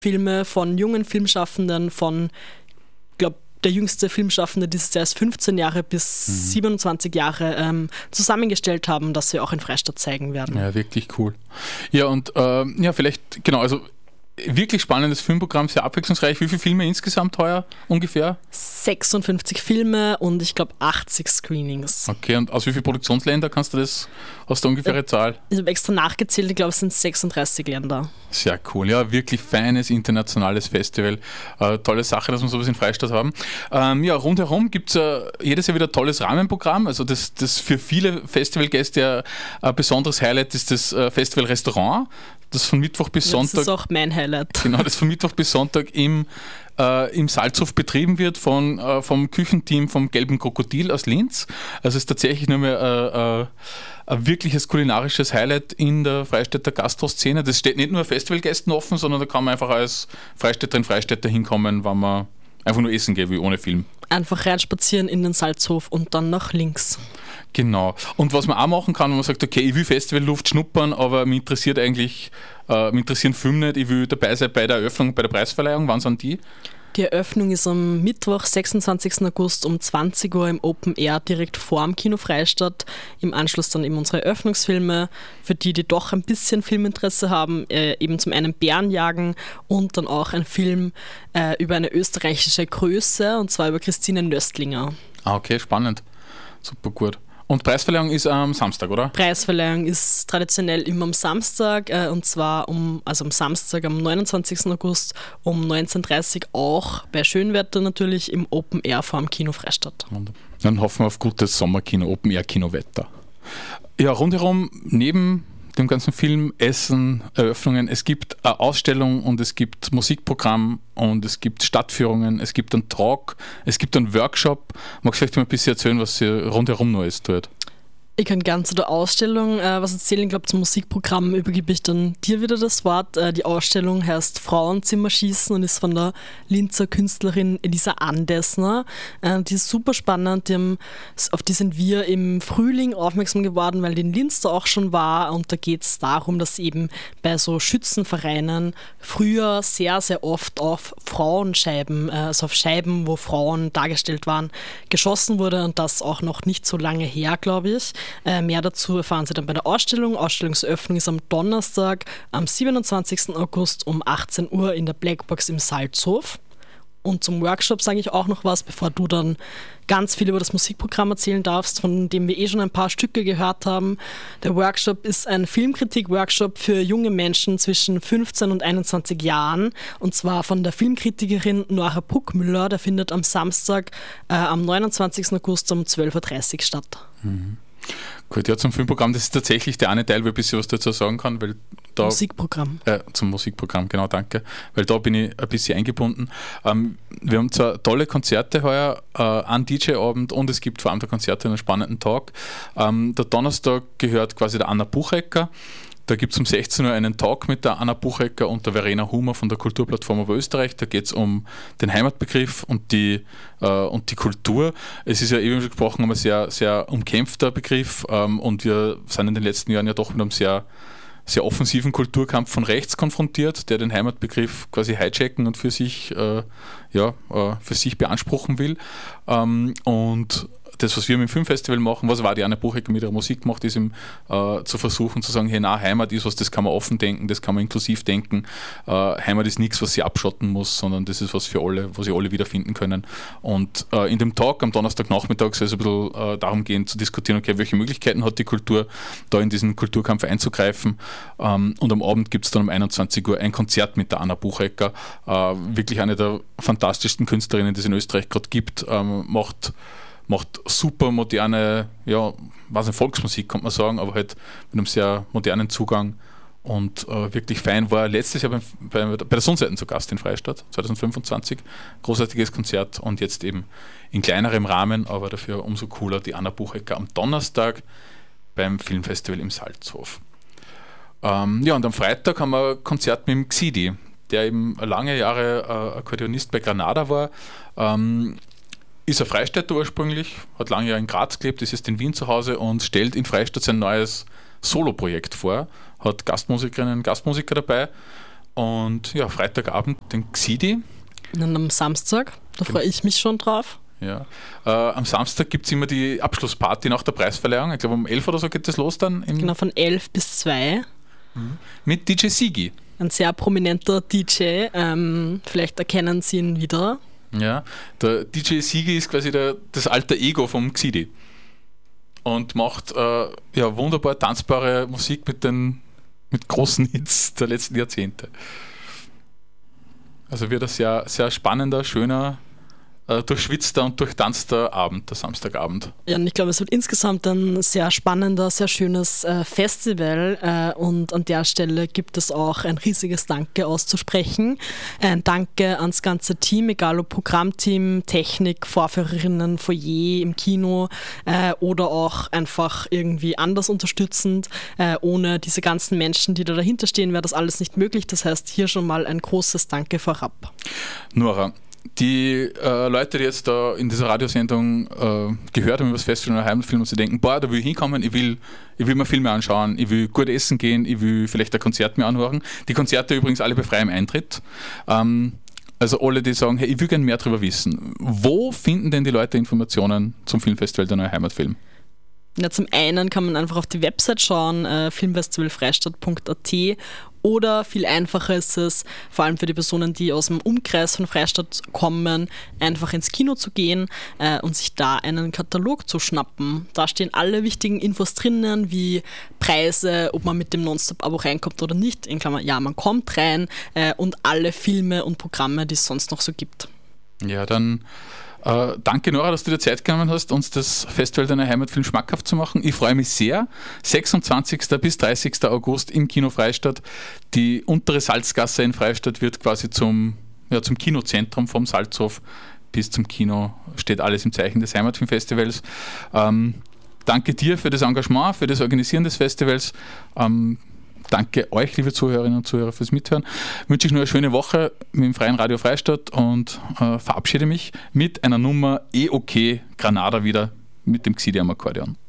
Filme von jungen Filmschaffenden, von, ich glaube, der jüngste Filmschaffende dieses Jahr ist 15 Jahre bis 27 Jahre zusammengestellt haben, das wir auch in Freistadt zeigen werden. Ja, wirklich cool. Ja, und vielleicht, genau, also wirklich spannendes Filmprogramm, sehr abwechslungsreich. Wie viele Filme insgesamt heuer ungefähr? 56 Filme und ich glaube 80 Screenings. Okay, und aus wie vielen Produktionsländern hast du ungefähre Zahl? Ich habe extra nachgezählt, ich glaube es sind 36 Länder. Sehr cool, ja, wirklich feines internationales Festival. Tolle Sache, dass wir sowas in Freistadt haben. Rundherum gibt es jedes Jahr wieder ein tolles Rahmenprogramm. Also das für viele Festivalgäste ein besonderes Highlight ist das Festival-Restaurant, das von Mittwoch bis Sonntag. Das ist auch mein Highlight. Genau, das von Mittwoch bis Sonntag im Salzhof betrieben wird vom Küchenteam vom Gelben Krokodil aus Linz. Also es ist tatsächlich nur mehr ein wirkliches kulinarisches Highlight in der Freistädter Gastro-Szene. Das steht nicht nur Festivalgästen offen, sondern da kann man einfach als Freistädterin, Freistädter hinkommen, wenn man einfach nur essen geht, wie ohne Film. Einfach reinspazieren in den Salzhof und dann nach links. Genau. Und was man auch machen kann, wenn man sagt, okay, ich will Festivalluft schnuppern, aber mich interessieren Filme nicht, ich will dabei sein bei der Eröffnung, bei der Preisverleihung. Wann sind die? Die Eröffnung ist am Mittwoch, 26. August um 20 Uhr im Open Air direkt vor dem Kino Freistadt. Im Anschluss dann eben unsere Eröffnungsfilme, für die doch ein bisschen Filminteresse haben, eben zum einen Bärenjagen und dann auch ein Film über eine österreichische Größe, und zwar über Christine Nöstlinger. Ah, okay, spannend. Super gut. Und Preisverleihung ist am Samstag, oder? Preisverleihung ist traditionell immer am Samstag, und zwar am Samstag, am 29. August um 19.30 Uhr, auch bei Schönwetter natürlich im Open Air vor dem Kino Freistadt. Dann hoffen wir auf gutes Sommerkino, Open Air Kinowetter. Ja, rundherum neben dem ganzen Film, Essen, Eröffnungen, es gibt eine Ausstellung und es gibt Musikprogramm und es gibt Stadtführungen, es gibt einen Talk, es gibt einen Workshop. Magst du vielleicht mal ein bisschen erzählen, was hier rundherum Neues tut? Ich kann gerne zu der Ausstellung was erzählen. Ich glaube, zum Musikprogramm übergebe ich dann dir wieder das Wort. Die Ausstellung heißt Frauenzimmerschießen und ist von der Linzer Künstlerin Elisa Andesner. Die ist super spannend. Auf die sind wir im Frühling aufmerksam geworden, weil die in Linz da auch schon war. Und da geht es darum, dass eben bei so Schützenvereinen früher sehr, sehr oft auf Frauenscheiben, also auf Scheiben, wo Frauen dargestellt waren, geschossen wurde. Und das auch noch nicht so lange her, glaube ich. Mehr dazu erfahren Sie dann bei der Ausstellung. Ausstellungseröffnung ist am Donnerstag, am 27. August um 18 Uhr in der Blackbox im Salzhof. Und zum Workshop sage ich auch noch was, bevor du dann ganz viel über das Musikprogramm erzählen darfst, von dem wir schon ein paar Stücke gehört haben. Der Workshop ist ein Filmkritik-Workshop für junge Menschen zwischen 15 und 21 Jahren, und zwar von der Filmkritikerin Nora Puckmüller. Der findet am Samstag, am 29. August um 12.30 Uhr statt. Mhm. Gut, ja, zum Filmprogramm, das ist tatsächlich der eine Teil, wo ich ein bisschen was dazu sagen kann, weil da... Musikprogramm. Zum Musikprogramm, genau, danke, weil da bin ich ein bisschen eingebunden. Wir haben zwar tolle Konzerte heuer, einen DJ-Abend, und es gibt vor allem der Konzerte einen spannenden Tag. Der Donnerstag gehört quasi der Anna Buchecker. Da gibt es um 16 Uhr einen Talk mit der Anna Buchecker und der Verena Humer von der Kulturplattform Oberösterreich. Da geht es um den Heimatbegriff und die Kultur. Es ist ja eben schon gesprochen, ein sehr, sehr umkämpfter Begriff, und wir sind in den letzten Jahren ja doch mit einem sehr, sehr offensiven Kulturkampf von rechts konfrontiert, der den Heimatbegriff quasi hijacken und für sich beanspruchen will. Und das, was wir mit dem Filmfestival machen, was war die Anna Buchecker mit ihrer Musik gemacht, ist eben zu versuchen zu sagen, hey, na, Heimat ist was, das kann man offen denken, das kann man inklusiv denken. Heimat ist nichts, was sie abschotten muss, sondern das ist was für alle, wo sie alle wiederfinden können. Und in dem Talk am Donnerstagnachmittag soll es ein bisschen darum gehen, zu diskutieren, okay, welche Möglichkeiten hat die Kultur, da in diesen Kulturkampf einzugreifen. Und am Abend gibt es dann um 21 Uhr ein Konzert mit der Anna Buchecker. Wirklich eine der fantastischsten Künstlerinnen, die es in Österreich gerade gibt, macht super moderne, Volksmusik, kann man sagen, aber halt mit einem sehr modernen Zugang und wirklich fein. War letztes Jahr bei der Sonnenseiten zu Gast in Freistadt, 2025. Großartiges Konzert, und jetzt eben in kleinerem Rahmen, aber dafür umso cooler, die Anna Buchecker am Donnerstag beim Filmfestival im Salzhof. Und am Freitag haben wir ein Konzert mit dem Xidi, der eben lange Jahre Akkordeonist bei Granada war. Ist ein Freistädter ursprünglich, hat lange Jahre in Graz gelebt, ist jetzt in Wien zu Hause und stellt in Freistadt sein neues Soloprojekt vor, hat Gastmusikerinnen und Gastmusiker dabei, Und ja, Freitagabend den Xidi. Und am Samstag, da freue ich mich schon drauf. Ja. Am Samstag gibt es immer die Abschlussparty nach der Preisverleihung. Ich glaube, um 11 oder so geht das los dann. Genau, von 11 bis 2. Mit DJ Sigi. Ein sehr prominenter DJ. Vielleicht erkennen Sie ihn wieder. Ja, der DJ Sigi ist quasi das alter Ego vom Xidi. Und macht wunderbar tanzbare Musik mit großen Hits der letzten Jahrzehnte. Also wird ein sehr, sehr spannender, schöner, durchschwitzter und durchtanzter Abend, der Samstagabend. Ja, und ich glaube, es wird insgesamt ein sehr spannender, sehr schönes Festival und an der Stelle gibt es auch ein riesiges Danke auszusprechen. Ein Danke ans ganze Team, egal ob Programmteam, Technik, Vorführerinnen, Foyer im Kino oder auch einfach irgendwie anders unterstützend. Ohne diese ganzen Menschen, die da dahinter stehen, wäre das alles nicht möglich. Das heißt, hier schon mal ein großes Danke vorab. Nora, die Leute, die jetzt da in dieser Radiosendung gehört haben über das Festival und Heimatfilm und sie denken, boah, da will ich hinkommen, ich will mir Filme anschauen, ich will gut essen gehen, ich will vielleicht ein Konzert mir anhören. Die Konzerte übrigens alle bei freiem Eintritt. Also alle, die sagen, hey, ich will gerne mehr darüber wissen. Wo finden denn die Leute Informationen zum Filmfestival der Neue Heimatfilm? Ja, zum einen kann man einfach auf die Website schauen, filmfestivalfreistadt.at, oder viel einfacher ist es, vor allem für die Personen, die aus dem Umkreis von Freistadt kommen, einfach ins Kino zu gehen und sich da einen Katalog zu schnappen. Da stehen alle wichtigen Infos drinnen, wie Preise, ob man mit dem Nonstop-Abo reinkommt oder nicht. In Klammern, ja, man kommt rein und alle Filme und Programme, die es sonst noch so gibt. Ja, dann danke, Nora, dass du dir Zeit genommen hast, uns das Festival deiner Heimatfilm schmackhaft zu machen. Ich freue mich sehr. 26. bis 30. August im Kino Freistadt. Die untere Salzgasse in Freistadt wird quasi zum Kinozentrum vom Salzhof bis zum Kino. Steht alles im Zeichen des Heimatfilmfestivals. Danke dir für das Engagement, für das Organisieren des Festivals. Danke euch, liebe Zuhörerinnen und Zuhörer, fürs Mithören. Wünsche ich nur eine schöne Woche mit dem Freien Radio Freistadt und verabschiede mich mit einer Nummer OK Granada wieder mit dem Xidi am Akkordeon.